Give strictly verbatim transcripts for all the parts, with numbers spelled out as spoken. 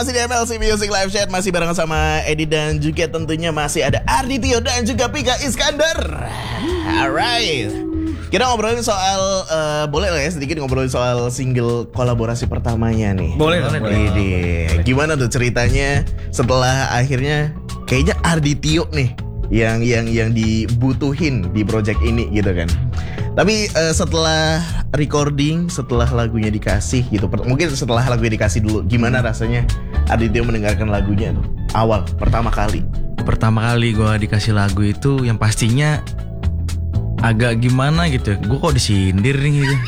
masih di M L C Music Live Chat, masih bareng sama Edi dan juga tentunya masih ada Arditio dan juga Pika Iskandar. Alright, kita ngobrolin soal uh, boleh lah ya sedikit ngobrolin soal single kolaborasi pertamanya nih. Boleh lah. Boleh. Gimana tuh ceritanya setelah akhirnya kayaknya Arditio nih yang yang yang dibutuhin di project ini gitu kan. Tapi uh, setelah recording, setelah lagunya dikasih gitu, per- mungkin setelah lagunya dikasih dulu, gimana rasanya Arditio mendengarkan lagunya tuh awal pertama kali? Pertama kali gue dikasih lagu itu yang pastinya agak gimana gitu. Gue kok disindir nih gitu.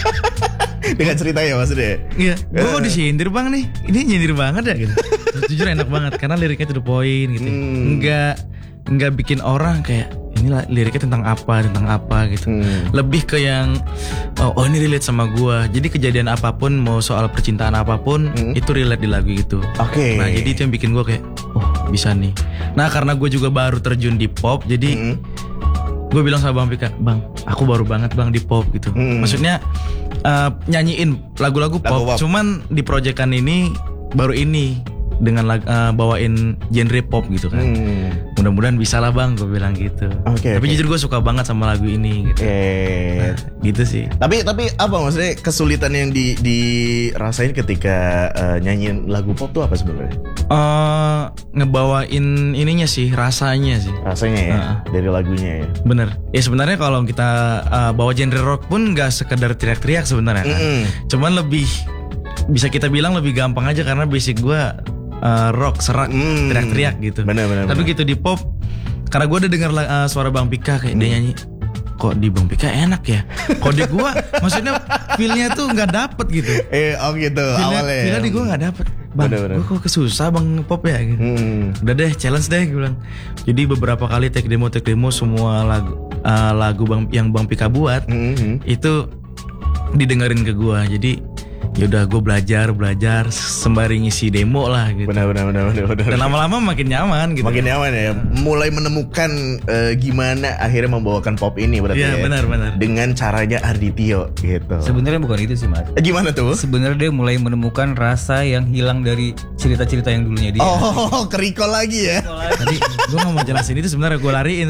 Dengan ceritanya maksudnya? Iya, gue kok disindir bang nih. Ini nyindir banget ya gitu. Terus jujur enak banget karena liriknya to the point gitu. Hmm. Enggak enggak bikin orang kayak ini liriknya tentang apa, tentang apa gitu. Hmm. Lebih ke yang oh, oh ini relate sama gue. Jadi kejadian apapun, mau soal percintaan apapun, hmm. itu relate di lagu itu. Oke. Okay. Nah jadi itu yang bikin gue kayak oh bisa nih. Nah karena gue juga baru terjun di pop, jadi hmm. gue bilang sama Bang Pika, Bang aku baru banget bang di pop gitu. Hmm. Maksudnya uh, nyanyiin lagu-lagu pop, pop, cuman di proyekan ini baru ini dengan uh, bawain genre pop gitu kan. Hmm. Mudah-mudahan bisa lah bang, gue bilang gitu. Okay, tapi okay. jujur gue suka banget sama lagu ini gitu. Eh, nah, gitu sih. Tapi tapi apa maksudnya kesulitan yang di dirasain ketika uh, nyanyiin lagu pop tuh apa sebenarnya? Uh, ngebawain ininya sih, rasanya sih. Rasanya ya, uh, dari lagunya ya. Bener. Ya sebenarnya kalau kita uh, bawa genre rock pun nggak sekedar teriak-teriak sebenarnya kan. Mm-hmm. Cuman lebih bisa kita bilang lebih gampang aja karena basic gue Uh, rock, serak, hmm, teriak-teriak gitu. Bener, bener, tapi bener. gitu di pop, karena gue udah denger uh, suara Bang Pika kayak hmm. dia nyanyi, kok di Bang Pika enak ya. Kok di gue, maksudnya feelnya tuh nggak dapet gitu. Eh, oh gitu feelnya, awalnya. Feelnya di gue nggak dapet. Bang, gue kok kesusah bang pop ya. Gitu. Hmm. Udah deh, challenge deh gue bilang. Jadi beberapa kali take demo, take demo semua lagu uh, lagu bang yang Bang Pika buat hmm. itu didengerin ke gue. Jadi ya udah gue belajar belajar sembari ngisi demo lah gitu. Benar benar benar benar. Dan lama-lama makin nyaman gitu. Makin nyaman ya. Mulai menemukan uh, gimana akhirnya membawakan pop ini berarti ya. Iya benar benar. Dengan caranya Arditio gitu. Sebenarnya bukan itu sih mas. Eh, gimana tuh? Sebenarnya dia mulai menemukan rasa yang hilang dari cerita-cerita yang dulunya dia. Oh, kerikol lagi ya. Tadi gue nggak mau jelasin itu sebenarnya gue lariin.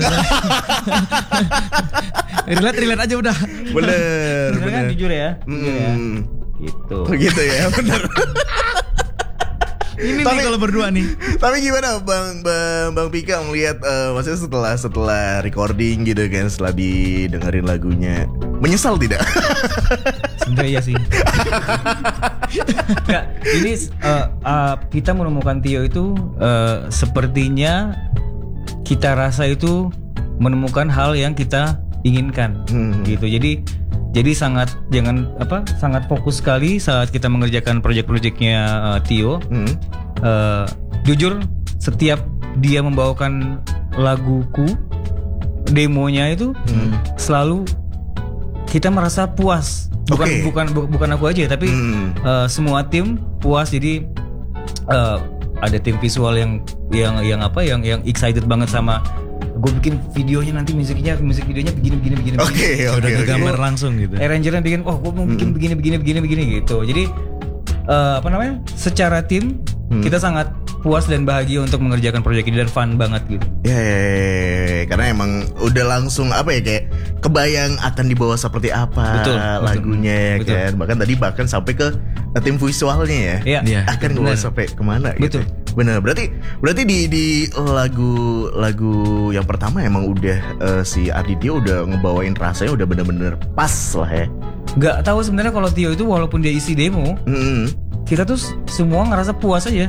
relate relate aja udah. Bener. Bener kan jujur ya. Hmm. Jujur ya. Gitu. Begitu ya, benar. Ini tapi, nih kalau berdua nih. Tapi gimana Bang Bang, Bang Pika melihat uh, maksudnya setelah setelah recording gitu kan, setelah didengerin lagunya, menyesal tidak? Sebenarnya iya sih. Nggak, ini uh, uh, kita menemukan Tio itu uh, sepertinya kita rasa itu menemukan hal yang kita inginkan, hmm. gitu. Jadi Jadi sangat jangan apa sangat fokus sekali saat kita mengerjakan proyek-proyeknya uh, Tio. Hmm. Uh, jujur setiap dia membawakan laguku, demonya itu hmm. selalu kita merasa puas. Bukan okay. bukan bu, bukan aku aja tapi hmm. uh, semua tim puas. Jadi uh, ada tim visual yang yang yang apa yang yang excited banget sama gue bikin videonya nanti musiknya musik videonya begini begini begini. Oke okay, oke. Okay, udah gambar okay. langsung gitu. Arrangernya bikin oh gue mau bikin mm-hmm. begini begini begini begini gitu. Jadi uh, apa namanya? Secara tim hmm. kita sangat puas dan bahagia untuk mengerjakan proyek ini dan fun banget gitu. Ya, yeah, yeah, yeah. Karena emang udah langsung apa ya kayak kebayang akan dibawa seperti apa betul, lagunya betul. Ya kan. Bahkan tadi bahkan sampai ke tim visualnya ya. Yeah. Akan dibawa sampai kemana gitu. Betul. Bener, berarti berarti di di lagu lagu yang pertama emang udah uh, si Arditio udah ngebawain rasanya udah bener-bener pas lah ya. Gak tahu sebenarnya kalau Tio itu walaupun dia isi demo, mm-hmm. kita tuh semua ngerasa puas aja.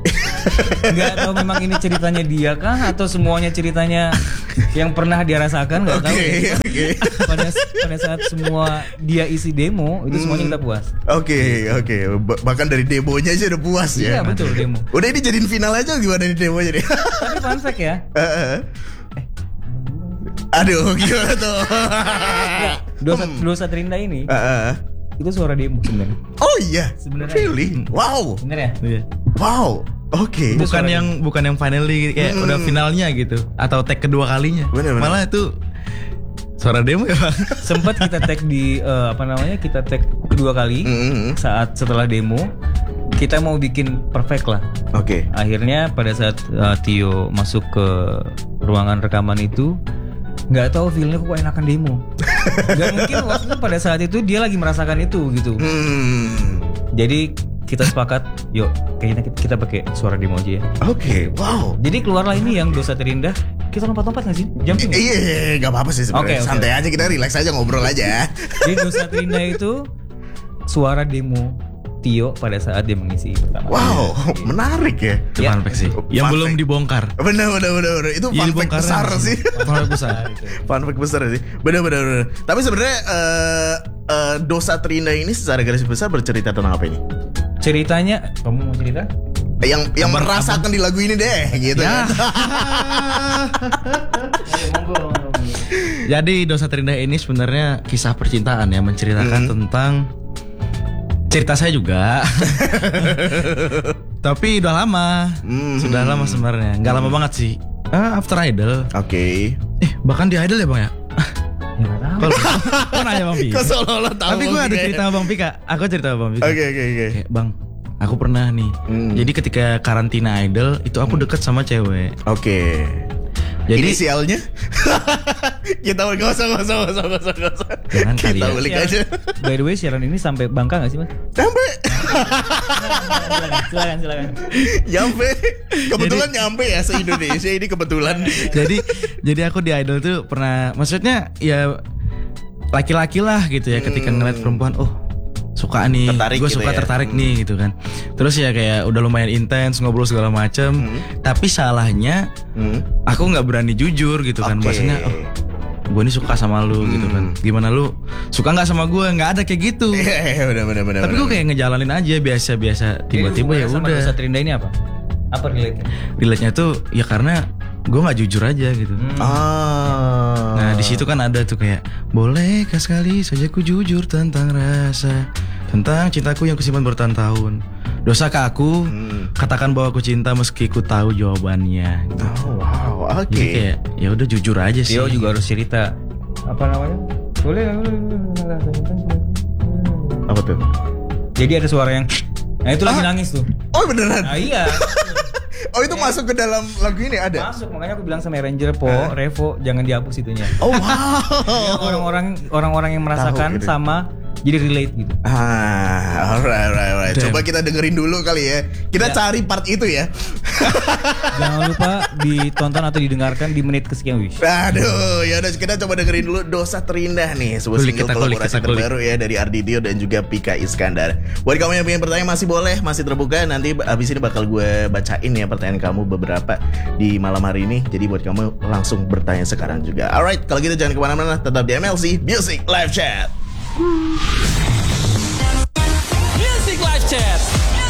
Gak tahu memang ini ceritanya dia kah atau semuanya ceritanya yang pernah dia rasakan gak okay, tahu. Ya. Okay. pada pada saat semua dia isi demo itu semuanya kita puas. Oke okay, oke okay. Bahkan dari demonya aja udah puas ya. Iya betul demo. Udah ini jadiin final aja gimana nih demonya deh. Tapi fun fact ya. Uh-uh. Eh. Aduh gimana tuh? Dosa dosa terindah ini. Uh-uh. Itu suara demo sebenarnya. Oh iya. Sebenarnya. Really? Wow. Bener ya? Iya. Wow. Oke. Okay. Bukan yang demo. bukan yang finally kayak hmm. udah finalnya gitu atau tag kedua kalinya. Bener, bener. Malah itu suara demo ya bang. Sempat kita tag di uh, apa namanya kita tag kedua kali mm-hmm. saat setelah demo kita mau bikin perfect lah. Oke. Okay. Akhirnya pada saat uh, Tio masuk ke ruangan rekaman itu, nggak tahu feelnya kok enakan demo. Gak mungkin waktu pada saat itu dia lagi merasakan itu gitu. Hmm. Jadi kita sepakat, yuk kayaknya kita, kita pakai suara demo aja ya. Oke, okay. Wow. Jadi keluarlah ini yang Dosa Terindah. Kita lompat-lompat nggak sih? Jumping. Iya, iya, iya, nggak apa-apa sih sebenarnya. Okay, okay. Santai aja, kita relax aja, ngobrol aja. Jadi Dosa Terindah itu suara demo Tio pada saat dia mengisi pertama. Wow, gitu. Menarik ya. Itu fun fact sih. Yang Fun belum fact. dibongkar. Bener, bener, bener, bener. Itu Ya, fun fact besar sih. Fun fact besar. Fun fact besar sih. Bener, bener, bener. Tapi sebenarnya uh, uh, Dosa Terindah ini secara garis besar bercerita tentang apa ini? Ceritanya, kamu mau cerita? Yang yang Abang, merasakan abang. di lagu ini deh, gitu Ya. kan. Jadi Dosa Terindah ini sebenarnya kisah percintaan ya, menceritakan Hmm. tentang cerita saya juga. Tapi udah lama. Hmm. Sudah lama sebenarnya. Enggak lama banget sih. Ah, after Idol. Oke. Eh, bahkan di Idol ya, Bang ya? Ya nggak tahu. Kok kok nanya Bang Pika? Kok seolah-olah tahu. Tapi gue ada Bang, cerita sama Bang Pika. Aku cerita sama Bang Pika. Oke, oke, oke. Kayak, Bang, aku pernah nih. Hmm. Jadi ketika karantina Idol itu aku deket sama cewek. Oke. Jadi Inisialnya? Kita nggak usah, nggak usah, nggak usah, nggak usah, nggak usah. Jangan kali Kita ya. ulik Siaran- aja. By the way, siaran ini sampai Bangka nggak sih mas? Sampai. silakan, silakan. Nyampe. Kebetulan nyampe ya se Indonesia ini kebetulan. jadi jadi aku di Idol tuh pernah, maksudnya ya laki-laki lah gitu ya, ketika Hmm. ngeliat perempuan, oh suka nih, Tertarik gue gitu suka ya. tertarik Hmm. nih gitu kan. Terus ya kayak udah lumayan intens ngobrol segala macem. Hmm. Tapi salahnya Hmm. aku nggak berani jujur gitu kan. Oke. Maksudnya, oh gue nih suka sama lu gitu kan. Gimana lu suka nggak sama gue? Nggak ada kayak gitu. Iya, benar, benar, benar. Tapi gue kayak ngejalanin aja biasa-biasa. Tiba-tiba ya Sama udah. Dosa Terindah ini apa? Apa relate-nya? Relate-nya tuh ya karena gue nggak jujur aja gitu. Ah. Nah di situ kan ada tuh kayak, bolehkah sekali saja ku jujur tentang rasa, tentang cintaku yang kusimpan bertahun-tahun. Dosakah aku Hmm. katakan bahwa aku cinta meski ku tahu jawabannya. Gitu. Oh, wow, oke. Jadi kayak ya udah jujur aja sih. Tio juga harus cerita. Apa namanya? Boleh, boleh, boleh. Apa tuh? Jadi ada suara yang, nah itu lagi Ah. nangis tuh. Oh, beneran. Nah iya. Oh, itu masuk ke dalam lagu ini ada. Masuk, makanya aku bilang sama Ranger Po, Revo jangan dihapus itunya. Oh, wow. Ya, orang-orang orang-orang yang merasakan Tahu gitu. sama jadi relate gitu. Ah, alright, alright, alright. Damn. Coba kita dengerin dulu kali ya. Kita Ya. cari part itu ya. Jangan lupa ditonton atau didengarkan di menit kesekian wish. Aduh, ya udah kita coba dengerin dulu Dosa Terindah nih, sebuah Kulik, single kita kulik, kolaborasi kita kulik. terbaru ya dari Arditio dan juga Pika Iskandar. Buat kamu yang pengen bertanya masih boleh, masih terbuka. Nanti abis ini bakal gue bacain ya pertanyaan kamu beberapa di malam hari ini. Jadi buat kamu langsung bertanya sekarang juga. Alright, kalau gitu jangan kemana-mana, tetap di M L C Music Live Chat. Music Live Chat.